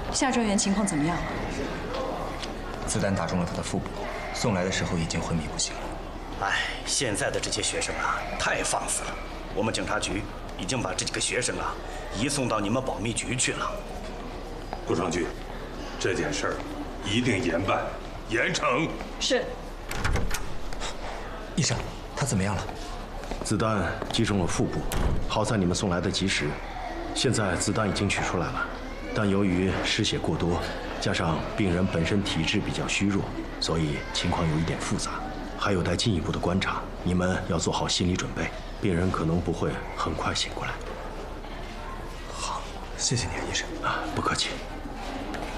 夏专员情况怎么样？ 子弹打中了他的腹部，送来的时候已经昏迷不醒了。 哎，现在的这些学生啊，太放肆了。我们警察局已经把这几个学生啊移送到你们保密局去了。 顾双军，这件事儿一定严办严惩。 是。 医生，他怎么样了？ 子弹击中了腹部，好在你们送来的及时。现在子弹已经取出来了，但由于失血过多，加上病人本身体质比较虚弱，所以情况有一点复杂，还有待进一步的观察。你们要做好心理准备，病人可能不会很快醒过来。 好，谢谢你啊，医生。 啊，不客气。